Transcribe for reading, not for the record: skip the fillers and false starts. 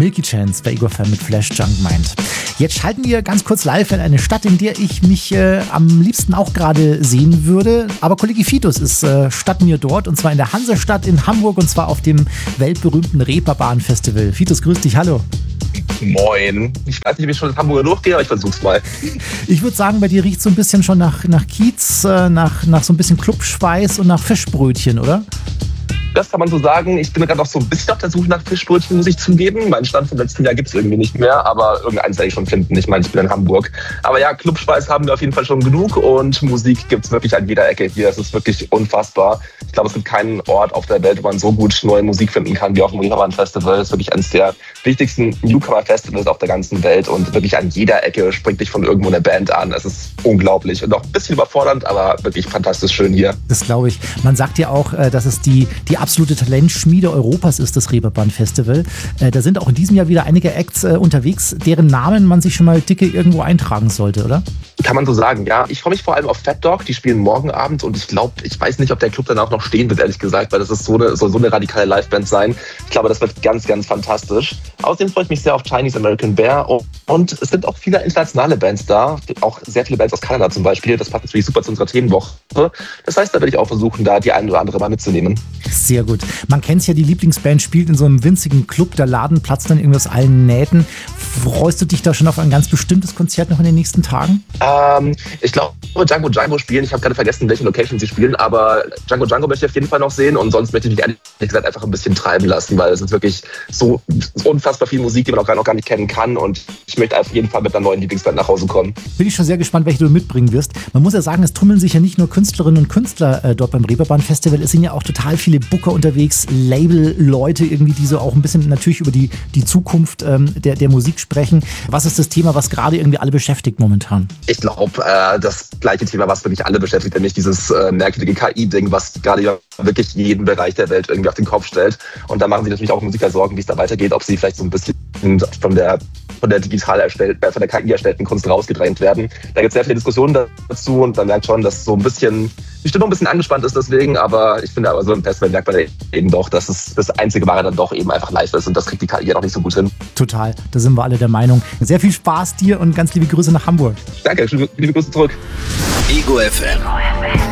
Milky Chance bei Igor Fan mit Flash Junk Mind. Jetzt schalten wir ganz kurz live in eine Stadt, in der ich mich am liebsten auch gerade sehen würde. Aber Kollege Fitus ist statt mir dort, und zwar in der Hansestadt in Hamburg, und zwar auf dem weltberühmten Reeperbahn-Festival. Fitus, grüß dich, hallo. Moin. Ich weiß nicht, wie ich schon in Hamburger durchgehe, aber ich versuch's mal. Ich würde sagen, bei dir riecht so ein bisschen schon nach Kiez, nach so ein bisschen Clubschweiß und nach Fischbrötchen, oder? Das kann man so sagen. Ich bin gerade auch so ein bisschen auf der Suche nach Fischbrötchen, muss ich zugeben. Meinen Stand vom letzten Jahr gibt es irgendwie nicht mehr, aber irgendeins werde ich schon finden. Ich meine, ich bin in Hamburg. Aber ja, Clubspeis haben wir auf jeden Fall schon genug und Musik gibt es wirklich an jeder Ecke hier. Es ist wirklich unfassbar. Ich glaube, es gibt keinen Ort auf der Welt, wo man so gut neue Musik finden kann wie auf dem Reeperbahn-Festival. Es ist wirklich eines der wichtigsten Newcomer-Festivals auf der ganzen Welt und wirklich an jeder Ecke springt dich von irgendwo eine Band an. Es ist unglaublich und auch ein bisschen überfordernd, aber wirklich fantastisch schön hier. Das glaube ich. Man sagt ja auch, dass es die absolute Talentschmiede Europas ist, das Reeperbahn-Festival. Da sind auch in diesem Jahr wieder einige Acts unterwegs, deren Namen man sich schon mal dicke irgendwo eintragen sollte, oder? Kann man so sagen, ja. Ich freue mich vor allem auf Fat Dog, die spielen morgen Abend und ich weiß nicht, ob der Club danach noch stehen wird, ehrlich gesagt, weil das ist soll so eine radikale Liveband sein. Ich glaube, das wird ganz, ganz fantastisch. Außerdem freue ich mich sehr auf Chinese American Bear und es sind auch viele internationale Bands da, auch sehr viele Bands aus Kanada zum Beispiel. Das passt natürlich super zu unserer Themenwoche. Das heißt, da werde ich auch versuchen, da die eine oder andere mal mitzunehmen. Sehr gut. Man kennt es ja, die Lieblingsband spielt in so einem winzigen Club, der Laden platzt dann irgendwie aus allen Nähten. Freust du dich da schon auf ein ganz bestimmtes Konzert noch in den nächsten Tagen? Ich glaube, Django Django spielen. Ich habe gerade vergessen, welche Location sie spielen, aber Django Django möchte ich auf jeden Fall noch sehen und sonst möchte ich mich ehrlich gesagt einfach ein bisschen treiben lassen, weil es ist wirklich so unfassbar viel Musik, die man auch gar nicht kennen kann und ich möchte auf jeden Fall mit einer neuen Lieblingsband nach Hause kommen. Bin ich schon sehr gespannt, welche du mitbringen wirst. Man muss ja sagen, es tummeln sich ja nicht nur Künstlerinnen und Künstler dort beim Reeperbahn-Festival, es sind ja auch total viele Booker unterwegs, Label-Leute irgendwie, die so auch ein bisschen natürlich über die Zukunft der Musik sprechen. Was ist das Thema, was gerade irgendwie alle beschäftigt momentan? Ich glaube, das gleiche Thema, was wirklich alle beschäftigt, nämlich dieses merkwürdige KI-Ding, was gerade ja wirklich jeden Bereich der Welt irgendwie auf den Kopf stellt. Und da machen sich natürlich auch Musiker Sorgen, wie es da weitergeht, ob sie vielleicht so ein bisschen von der von der KI erstellten Kunst rausgedrängt werden. Da gibt es sehr viele Diskussionen dazu und man merkt schon, dass so ein bisschen die Stimmung ein bisschen angespannt ist deswegen, aber ich finde, aber so im Festival merkt man eben doch, dass es das einzige Wahre dann doch eben einfach live ist und das kriegt die KI ja noch nicht so gut hin. Total, da sind wir alle der Meinung. Sehr viel Spaß dir und ganz liebe Grüße nach Hamburg. Danke, liebe Grüße zurück. Ego FM.